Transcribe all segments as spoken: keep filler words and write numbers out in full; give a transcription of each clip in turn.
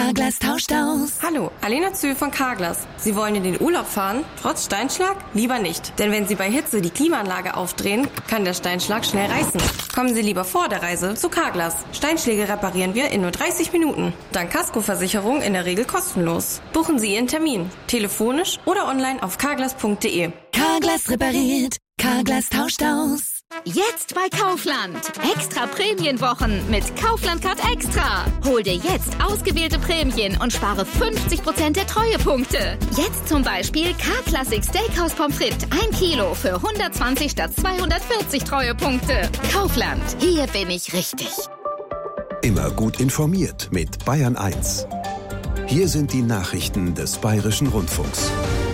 Carglass tauscht aus. Hallo, Alena Zühl von Carglass. Sie wollen in den Urlaub fahren, trotz Steinschlag? Lieber nicht. Denn wenn Sie bei Hitze die Klimaanlage aufdrehen, kann der Steinschlag schnell reißen. Kommen Sie lieber vor der Reise zu Carglass. Steinschläge reparieren wir in nur dreißig Minuten. Dank Kaskoversicherung in der Regel kostenlos. Buchen Sie Ihren Termin. Telefonisch oder online auf carglass punkt de. Carglass repariert. Carglass tauscht aus. Jetzt bei Kaufland. Extra Prämienwochen mit Kaufland Card Extra. Hol dir jetzt ausgewählte Prämien und spare fünfzig Prozent der Treuepunkte. Jetzt zum Beispiel K-Classic Steakhouse Pommes frites ein Kilo für hundertzwanzig statt zweihundertvierzig Treuepunkte. Kaufland. Hier bin ich richtig. Immer gut informiert mit Bayern eins. Hier sind die Nachrichten des Bayerischen Rundfunks.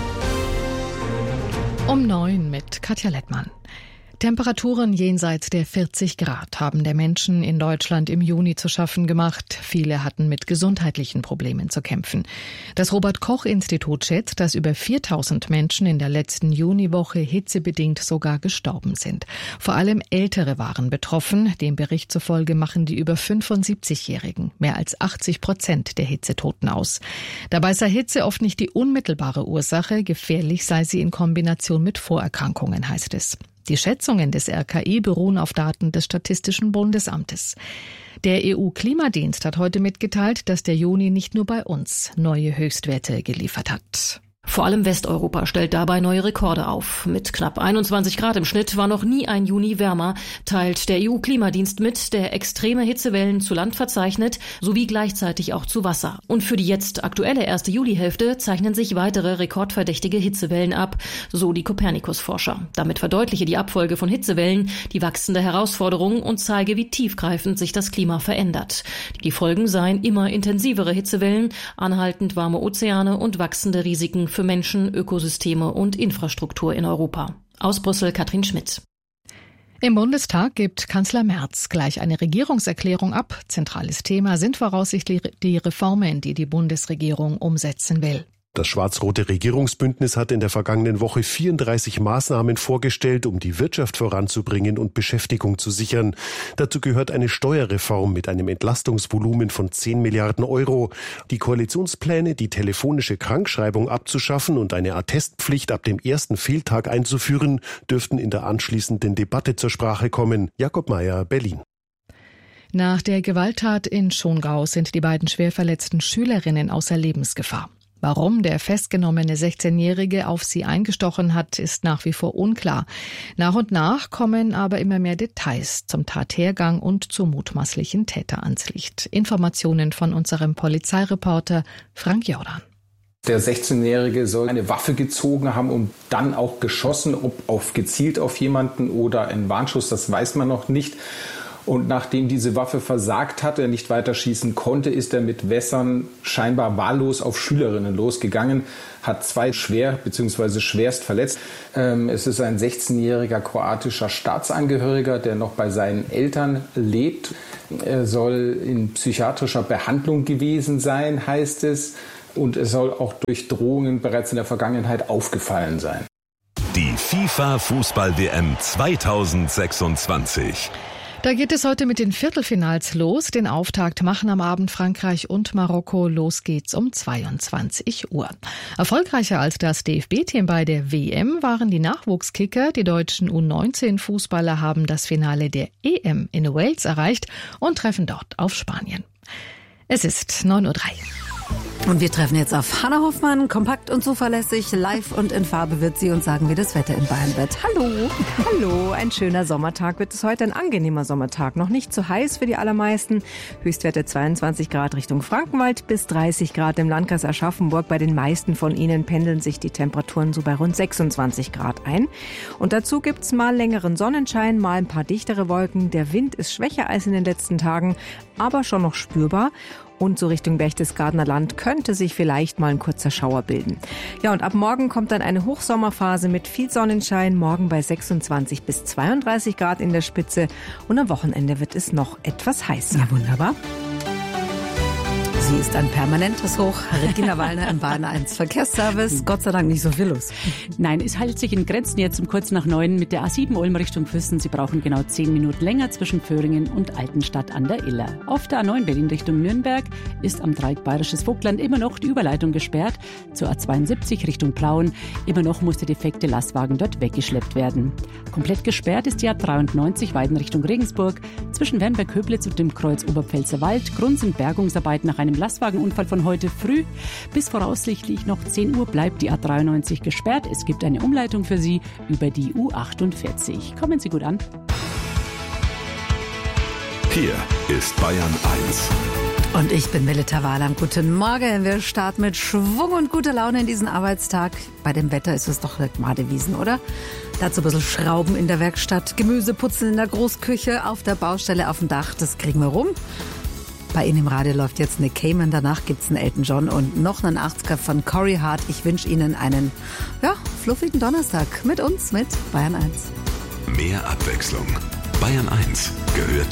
Um neun mit Katja Lettmann. Temperaturen jenseits der vierzig Grad haben der Menschen in Deutschland im Juni zu schaffen gemacht. Viele hatten mit gesundheitlichen Problemen zu kämpfen. Das Robert-Koch-Institut schätzt, dass über viertausend Menschen in der letzten Juniwoche hitzebedingt sogar gestorben sind. Vor allem Ältere waren betroffen. Dem Bericht zufolge machen die über fünfundsiebzigjährigen mehr als achtzig Prozent der Hitzetoten aus. Dabei sei Hitze oft nicht die unmittelbare Ursache. Gefährlich sei sie in Kombination mit Vorerkrankungen, heißt es. Die Schätzungen des R K I beruhen auf Daten des Statistischen Bundesamtes. Der E U-Klimadienst hat heute mitgeteilt, dass der Juni nicht nur bei uns neue Höchstwerte geliefert hat. Vor allem Westeuropa stellt dabei neue Rekorde auf. Mit knapp einundzwanzig Grad im Schnitt war noch nie ein Juni wärmer, teilt der E U-Klimadienst mit, der extreme Hitzewellen zu Land verzeichnet, sowie gleichzeitig auch zu Wasser. Und für die jetzt aktuelle erste Julihälfte zeichnen sich weitere rekordverdächtige Hitzewellen ab, so die Copernicus-Forscher. Damit verdeutliche die Abfolge von Hitzewellen die wachsende Herausforderung und zeige, wie tiefgreifend sich das Klima verändert. Die Folgen seien immer intensivere Hitzewellen, anhaltend warme Ozeane und wachsende Risiken für Menschen, Ökosysteme und Infrastruktur in Europa. Aus Brüssel Katrin Schmidt. Im Bundestag gibt Kanzler Merz gleich eine Regierungserklärung ab. Zentrales Thema sind voraussichtlich die Reformen, die die Bundesregierung umsetzen will. Das schwarz-rote Regierungsbündnis hat in der vergangenen Woche vierunddreißig Maßnahmen vorgestellt, um die Wirtschaft voranzubringen und Beschäftigung zu sichern. Dazu gehört eine Steuerreform mit einem Entlastungsvolumen von zehn Milliarden Euro. Die Koalitionspläne, die telefonische Krankschreibung abzuschaffen und eine Attestpflicht ab dem ersten Fehltag einzuführen, dürften in der anschließenden Debatte zur Sprache kommen. Jakob Mayer, Berlin. Nach der Gewalttat in Schongau sind die beiden schwer verletzten Schülerinnen außer Lebensgefahr. Warum der festgenommene sechzehnjährige auf sie eingestochen hat, ist nach wie vor unklar. Nach und nach kommen aber immer mehr Details zum Tathergang und zum mutmaßlichen Täter ans Licht. Informationen von unserem Polizeireporter Frank Jordan. Der sechzehnjährige soll eine Waffe gezogen haben und dann auch geschossen, ob auf gezielt auf jemanden oder ein Warnschuss, das weiß man noch nicht. Und nachdem diese Waffe versagt hat, er nicht weiter schießen konnte, ist er mit Wässern scheinbar wahllos auf Schülerinnen losgegangen, hat zwei schwer bzw. schwerst verletzt. Ähm, es ist ein sechzehnjähriger kroatischer Staatsangehöriger, der noch bei seinen Eltern lebt. Er soll in psychiatrischer Behandlung gewesen sein, heißt es. Und es soll auch durch Drohungen bereits in der Vergangenheit aufgefallen sein. Die FIFA-Fußball-W M zweitausendsechsundzwanzig. Da geht es heute mit den Viertelfinals los. Den Auftakt machen am Abend Frankreich und Marokko. Los geht's um zweiundzwanzig Uhr. Erfolgreicher als das D F B-Team bei der W M waren die Nachwuchskicker. Die deutschen U neunzehn Fußballer haben das Finale der E M in Wales erreicht und treffen dort auf Spanien. Es ist neun Uhr drei. Und wir treffen jetzt auf Hannah Hoffmann, kompakt und zuverlässig, live und in Farbe wird sie uns sagen, wie das Wetter in Bayern wird. Hallo. Hallo, ein schöner Sommertag wird es heute, ein angenehmer Sommertag. Noch nicht zu heiß für die allermeisten. Höchstwerte zweiundzwanzig Grad Richtung Frankenwald bis dreißig Grad im Landkreis Aschaffenburg. Bei den meisten von ihnen pendeln sich die Temperaturen so bei rund sechsundzwanzig Grad ein. Und dazu gibt's mal längeren Sonnenschein, mal ein paar dichtere Wolken. Der Wind ist schwächer als in den letzten Tagen, aber schon noch spürbar. Und so Richtung Berchtesgadener Land könnte sich vielleicht mal ein kurzer Schauer bilden. Ja, und ab morgen kommt dann eine Hochsommerphase mit viel Sonnenschein. Morgen bei sechsundzwanzig bis zweiunddreißig Grad in der Spitze. Und am Wochenende wird es noch etwas heißer. Ja, wunderbar. Sie ist ein permanentes Hoch. Regina Wallner im Bayern eins Verkehrsservice. Gott sei Dank nicht so viel los. Nein, es hält sich in Grenzen jetzt um kurz nach neun mit der A sieben Ulm Richtung Füssen. Sie brauchen genau zehn Minuten länger zwischen Föhringen und Altenstadt an der Iller. Auf der A neun Berlin Richtung Nürnberg ist am Dreieck Bayerisches Vogtland immer noch die Überleitung gesperrt. Zur A zweiundsiebzig Richtung Plauen. Immer noch muss der defekte Lastwagen dort weggeschleppt werden. Komplett gesperrt ist die A dreiundneunzig Weiden Richtung Regensburg. Zwischen Wernberg-Köblitz und dem Kreuz Oberpfälzer Wald. Grund sind Bergungsarbeiten nach einem Lastwagenunfall von heute früh. Bis voraussichtlich noch zehn Uhr bleibt die A dreiundneunzig gesperrt. Es gibt eine Umleitung für Sie über die U achtundvierzig. Kommen Sie gut an. Hier ist Bayern eins. Und ich bin Melita Wahlam. Guten Morgen. Wir starten mit Schwung und guter Laune in diesen Arbeitstag. Bei dem Wetter ist es doch Madewiesen, oder? Dazu ein bisschen Schrauben in der Werkstatt, Gemüse putzen in der Großküche, auf der Baustelle, auf dem Dach. Das kriegen wir rum. Bei Ihnen im Radio läuft jetzt eine Cayman, danach gibt's einen Elton John und noch einen achtziger von Corey Hart. Ich wünsche Ihnen einen, ja, fluffigen Donnerstag mit uns, mit Bayern eins. Mehr Abwechslung. Bayern eins gehört